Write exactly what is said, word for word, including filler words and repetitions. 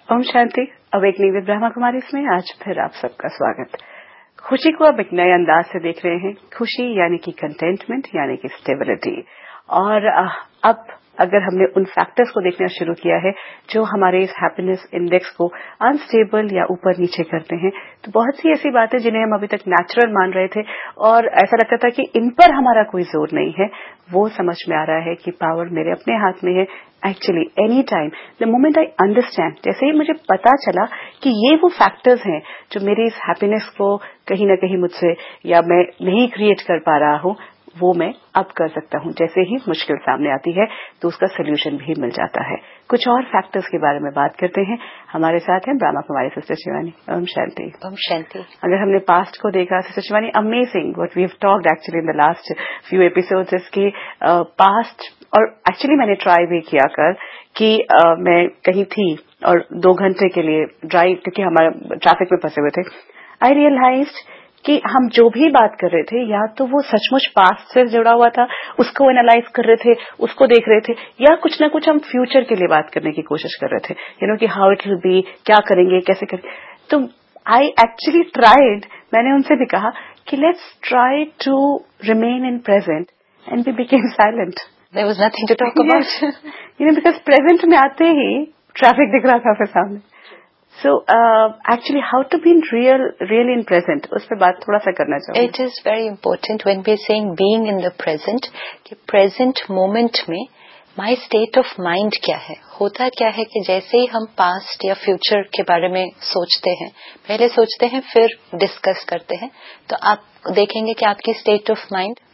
Om Shanti. Awakening with Brahma Kumari इसमें आज फिर आप सबका स्वागत। खुशी को अब एक नए अंदाज से देख रहे हैं। खुशी यानी कि कंटेंटमेंट यानी कि स्टेबिलिटी। और अब अगर हमने उन फैक्टर्स को देखना शुरू किया है जो हमारे इस हैप्पीनेस इंडेक्स को अनस्टेबल या ऊपर नीचे करते हैं, तो बहुत सी ऐसी बातें जिन्हें हम अभी तक नेचुरल मान रहे थे और ऐसा लगता था कि इन पर हमारा कोई जोर नहीं है, वो समझ में आ रहा है कि पावर मेरे अपने हाथ में है। Actually any time the moment I understand, जैसे ही मुझे पता चला कि ये वो फैक्टर्स हैं जो मेरी इस हैप्पीनेस को कहीं ना कहीं मुझसे या मैं नहीं क्रिएट कर पा रहा हूँ, वो मैं अब कर सकता हूँ। जैसे ही मुश्किल सामने आती है तो उसका सोल्यूशन भी मिल जाता है। कुछ और फैक्टर्स के बारे में बात करते हैं। हमारे साथ हैं ब्रह्मा कुमारी सिस्टर शिवानी। ओम शांति। ओम शांति। अगर हमने पास्ट को देखा sister Shivani, amazing what we have talked actually in the last few episodes इसके पास्ट। और एक्चुअली मैंने ट्राई भी किया कर कि uh, मैं कहीं थी और दो घंटे के लिए ड्राइव, क्योंकि हमारे ट्रैफिक में फंसे हुए थे, आई रियलाइज्ड कि हम जो भी बात कर रहे थे या तो वो सचमुच पास्ट से जुड़ा हुआ था, उसको एनालाइज कर रहे थे, उसको देख रहे थे, या कुछ ना कुछ हम फ्यूचर के लिए बात करने की कोशिश कर रहे थे, यू नो कि हाउ इट विल बी, क्या करेंगे, कैसे करेंगे। तो आई एक्चुअली ट्राइड, मैंने उनसे भी कहा कि let's try to remain in present and we became silent. There was nothing to talk about. You know because present में आते ही ट्रैफिक दिख रहा था फिर सामने। So uh, actually how to be in real really in present, उस पे बात थोड़ा सा करना चाहूँगी। It is very important when we are saying being in the present, कि present moment में my state of mind क्या है। होता क्या है कि जैसे ही हम past या future के बारे में सोचते हैं, पहले सोचते हैं फिर डिस्कस करते हैं, तो आप देखेंगे कि आपकी state of mind